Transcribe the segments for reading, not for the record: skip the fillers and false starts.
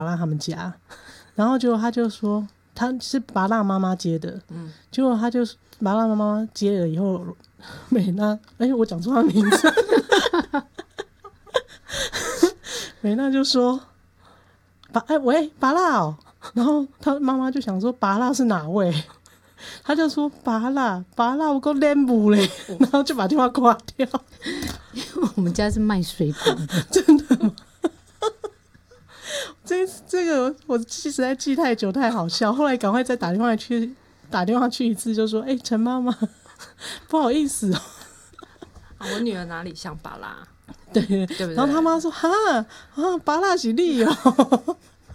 拉他们家，然后结果他就说他是拔蜡妈妈接的，结果他就拔蜡妈妈接了以后，美娜，我讲错他名字，美娜就说喂拔蜡哦，然后他妈妈就想说拔蜡是哪位？他就说拔蜡我够练母嘞，然后就把电话挂掉。 因为我们家是卖水果的， 真的吗？这个我实在记太久太好笑，后来赶快再打电话去一次，就说陈妈妈不好意思哦。 我女儿哪里像芭拉？ 对对不对？ 然后他妈说芭拉是你哦。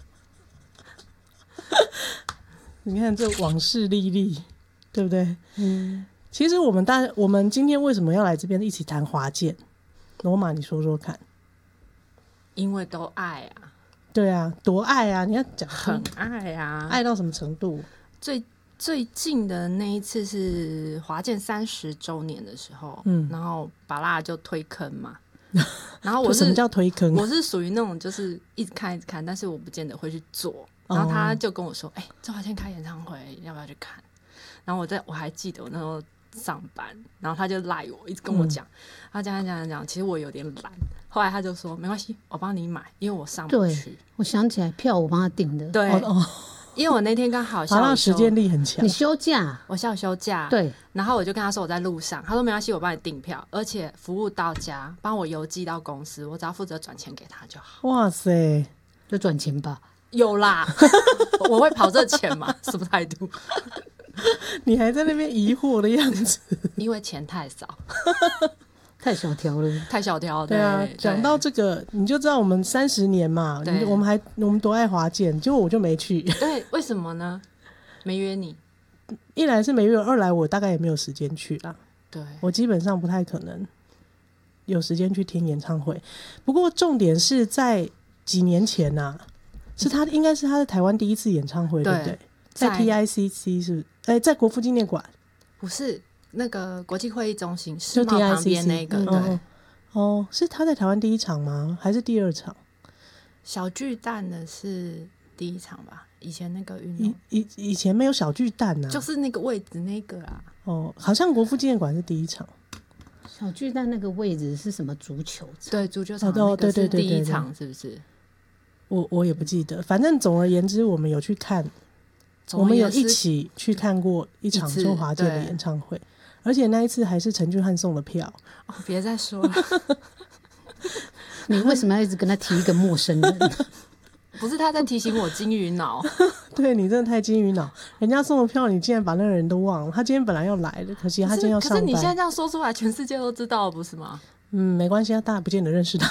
你看这往事历历，对不对？其实我们今天为什么要来这边一起谈华健？罗马，你说说看。 因为都爱啊。 对啊，多爱啊！你要讲很爱啊， 爱到什么程度？ 最近的那一次是华健30周年的时候，然后芭拉就推坑嘛，然后什么叫推坑？ 我是属于那种就是一直看，但是我不见得会去做。然后他就跟我说：“周华健开演唱会，要不要去看？”然后我还记得我那时候上班，然后他就赖我，一直跟我讲，他讲，其实我有点懒。后来他就说：“没关系，我帮你买，因为我上不去。” 对，我想起来票我帮他订的。 对，因为我那天刚好下午实践力很强。 你休假？ 我下午休假。 对， 然后我就跟他说我在路上，他说没关系，我帮你订票，而且服务到家，帮我邮寄到公司，我只要负责转钱给他就好。 哇塞， 就转钱吧。 有啦，我会跑这钱嘛？什么态度？ 你还在那边疑惑的样子？ 因为钱太少。 太小条了， 太小条了。 对啊，讲到这个，你就知道我们30年嘛，我们多爱华健，结果我就没去。 对，为什么呢？没约你。 一来是没约，二来我大概也没有时间去啦。 对， 我基本上不太可能有时间去听演唱会。不过重点是在几年前啊，应该是他在台湾第一次演唱会，对不对？在 TICC 是不是？在国父纪念馆？ 不是。那个国际会议中心世贸旁边那个，对， 是他在台湾第一场吗？还是第二场？ 小巨蛋的是第一场吧？以前那个运动以前没有小巨蛋啊， 就是那个位置那个啊。 好像国父纪念馆是第一场。 小巨蛋那个位置是什么足球场？ 对，足球场那个是第一场，是不是？ 我也不记得，反正总而言之，我们有去看，我们有一起去看过一场周华健的演唱会。而且那一次还是陈俊翰送的票。 别再说了。 你为什么要一直跟他提一个陌生人？ 不是他在提醒我金鱼脑。 对，你真的太金鱼脑，人家送的票你竟然把那个人都忘了。他今天本来要来的，可惜他今天要上班。 可是你现在这样说出来，全世界都知道了，不是吗？ 没关系啊，大家不见得认识他。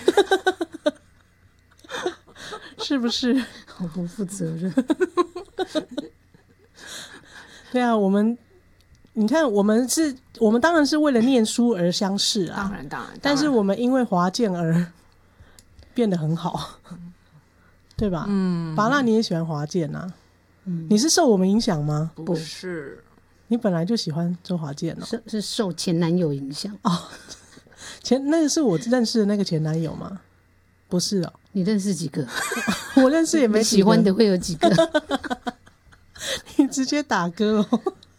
是不是？ 好不负责任。 对啊，你看，我们当然是为了念书而相识啊， 当然， 但是我们因为华健而变得很好，对吧？芭拉你也喜欢华健啊？你是受我们影响吗？ 不是， 你本来就喜欢周华健哦。 是受前男友影响哦。那个是我认识的那个前男友吗？不是哦。 你认识几个？ 我认识也没几个。 喜欢的会有几个？ 你直接打歌哦。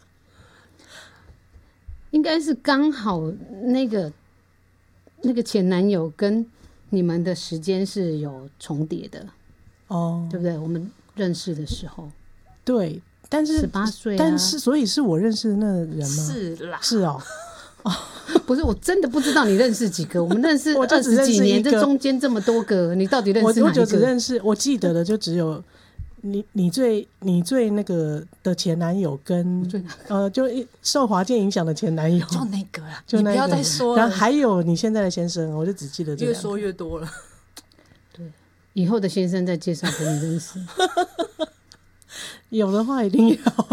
应该是刚好那个前男友跟你们的时间是有重叠的对不对？我们认识的时候， 对，但是 18岁， 但是所以是我认识的那个人吗？ 是啦， 是哦。 不是，我真的不知道你认识几个。我们认识20几年，这中间这么多个，你到底认识哪一个？ 我就只认识，我记得的就只有你最那个的前男友跟就受华健影响的前男友， 就那个啦， 就那个， 你不要再说了。 然后还有你现在的先生，我就只记得这越说越多了。 对，以后的先生再介绍给你认识。 有的话一定要。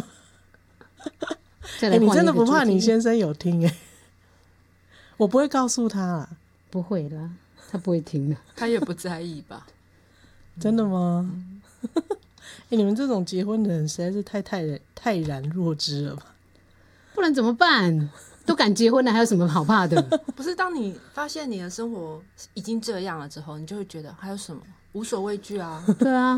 你真的不怕你先生有听我不会告诉他啦。 不会啦，他不会听的， 他也不在意吧？ 真的吗？你们这种结婚的人实在是太然若知了吧？ 不然怎么办？都敢结婚了，还有什么好怕的？ 不是，当你发现你的生活已经这样了之后，你就会觉得还有什么无所畏惧啊？ 对啊，